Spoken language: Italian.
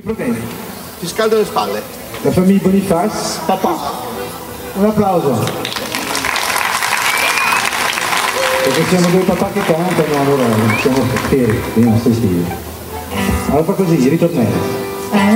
problemi? Ti scaldo le spalle. La famiglia Boniface? Papà. Un applauso. Perché siamo due papà che cantano, allora siamo fieri, non stai stili. Allora fa così, ritornello.